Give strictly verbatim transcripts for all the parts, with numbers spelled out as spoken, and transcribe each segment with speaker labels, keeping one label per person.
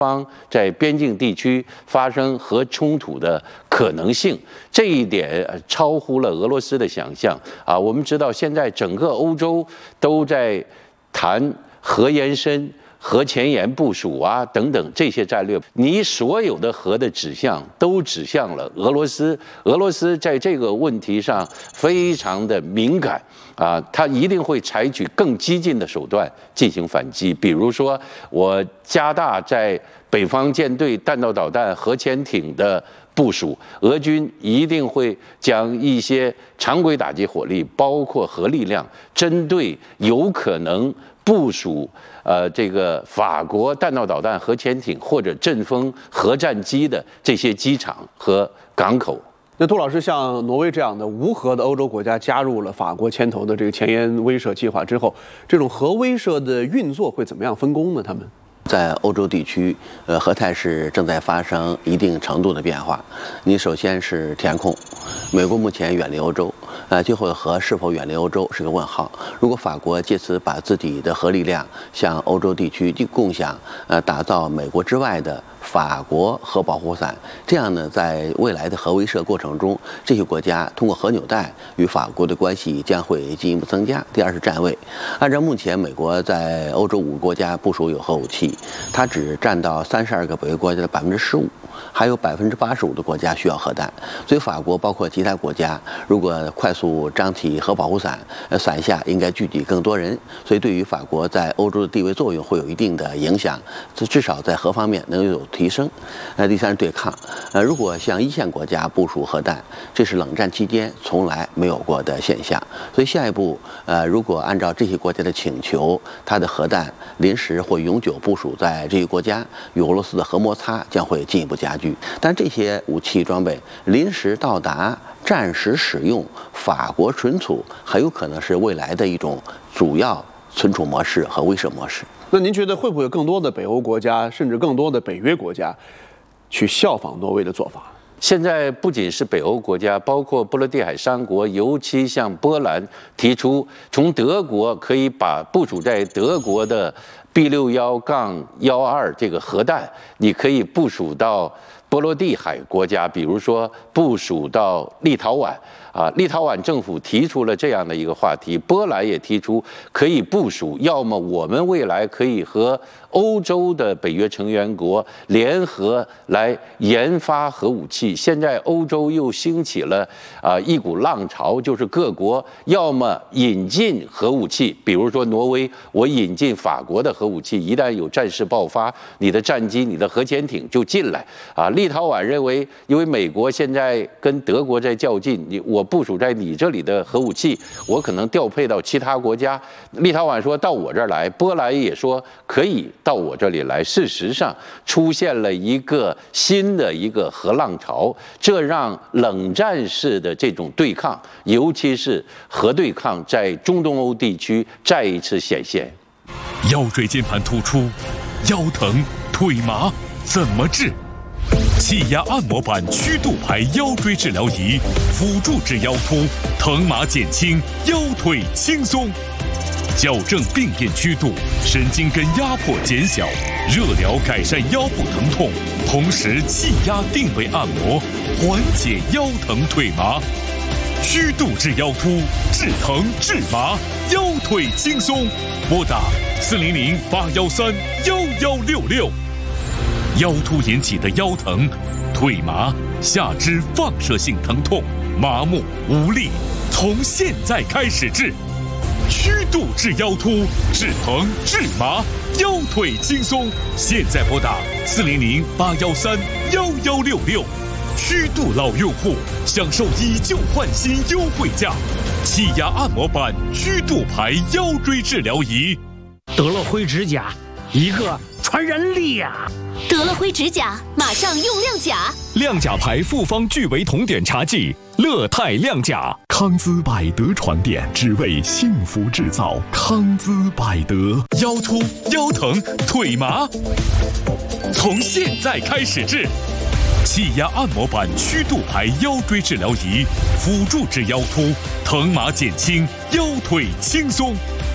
Speaker 1: 方在边境地区发生核冲突的可能性，这一点超乎了俄罗斯的想象啊！我们知道，现在整个欧洲都在谈核延伸、核前沿部署啊等等这些战略，你所有的核的指向都指向了俄罗斯。俄罗斯在这个问题上非常的敏感啊，他一定会采取更激进的手段进行反击。比如说，我加大在北方舰队弹道导弹、核潜艇的部署，俄军一定会将一些常规打击火力，包括核力量，针对有可能部署呃这个法国弹道导弹、核潜艇或者阵风核战机的这些机场和港口。
Speaker 2: 那杜老师，像挪威这样的无核的欧洲国家加入了法国牵头的这个前沿威慑计划之后，这种核威慑的运作会怎么样分工呢？他们？
Speaker 3: 在欧洲地区，呃，核态势正在发生一定程度的变化。你首先是填空，美国目前远离欧洲，呃，最后核是否远离欧洲是个问号。如果法国借此把自己的核力量向欧洲地区共享，呃，打造美国之外的法国核保护伞，这样呢，在未来的核威慑过程中，这些国家通过核纽带与法国的关系将会进一步增加。第二是站位，按照目前美国在欧洲五个国家部署有核武器，它只占到三十二个北约国家的百分之十五，还有百分之八十五的国家需要核弹。所以法国包括其他国家，如果快速张起核保护伞，呃，伞下应该聚集更多人，所以对于法国在欧洲的地位作用会有一定的影响，至少在核方面能有提升。呃，第三是对抗，呃，如果向一线国家部署核弹，这是冷战期间从来没有过的现象。所以下一步，呃，如果按照这些国家的请求，它的核弹临时或永久部署在这些国家，与俄罗斯的核摩擦将会进一步加剧。但这些武器装备临时到达、暂时使用，法国存储，很有可能是未来的一种主要存储模式和威慑模式。
Speaker 2: 那您觉得会不会有更多的北欧国家，甚至更多的北约国家，去效仿挪威的做法？
Speaker 1: 现在不仅是北欧国家，包括波罗的海三国，尤其像波兰提出，从德国可以把部署在德国的 B 六一杠一二这个核弹，你可以部署到波罗的海国家，比如说部署到立陶宛啊，立陶宛政府提出了这样的一个话题，波兰也提出可以部署，要么我们未来可以和欧洲的北约成员国联合来研发核武器。现在欧洲又兴起了啊一股浪潮，就是各国要么引进核武器，比如说挪威，我引进法国的核武器，一旦有战事爆发，你的战机、你的核潜艇就进来啊。立陶宛认为，因为美国现在跟德国在较劲，你我部署在你这里的核武器，我可能调配到其他国家。立陶宛说到我这儿来，波兰也说可以到我这里来。事实上，出现了一个新的一个核浪潮，这让冷战式的这种对抗，尤其是核对抗，在中东欧地区再一次显现。
Speaker 4: 腰椎间盘突出、腰疼、腿麻，怎么治？气压按摩板曲度排腰椎治疗仪，辅助治腰突，疼麻减轻，腰腿轻松。矫正病变曲度，神经根压迫减小，热疗改善腰部疼痛，同时气压定位按摩，缓解腰疼腿麻。曲度治腰突，治疼治麻，腰腿轻松。拨打四零零八幺三幺幺六六。腰突引起的腰疼、腿麻、下肢放射性疼痛、麻木无力，从现在开始治。曲度治腰突，治疼治麻，腰腿轻松。现在拨打四零零八幺三幺幺六六。曲度老用户享受以旧换新优惠价，气压按摩板曲度牌腰椎治疗仪。
Speaker 5: 得了灰指甲，一个传染力呀！
Speaker 6: 得了灰指甲，马上用亮甲。
Speaker 4: 亮甲牌复方聚维酮碘茶剂，乐泰亮甲。康姿百德床垫，只为幸福制造。康姿百德，腰突、腰疼、腿麻，从现在开始治。气压按摩板曲度牌腰椎治疗仪，辅助治腰突，疼麻减轻，腰腿轻松。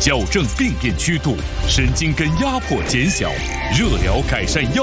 Speaker 4: 矫正病变曲度，神经根压迫减小，热疗改善腰。